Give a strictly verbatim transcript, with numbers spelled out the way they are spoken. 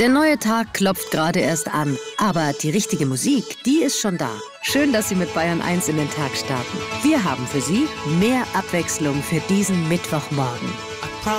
Der neue Tag klopft gerade erst an, aber die richtige Musik, die ist schon da. Schön, dass Sie mit Bayern eins in den Tag starten. Wir haben für Sie mehr Abwechslung für diesen Mittwochmorgen.